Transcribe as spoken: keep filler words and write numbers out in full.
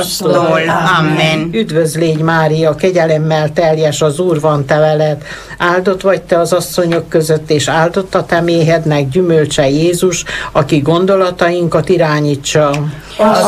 magasztól. Amen. Üdvözl légy, Mária, kegyelemmel teljes, az Úr van te veled. Áldott vagy te az asszonyok között, és áldott a te méhednek gyümölcse Jézus, aki gondolatainkat irányítsa.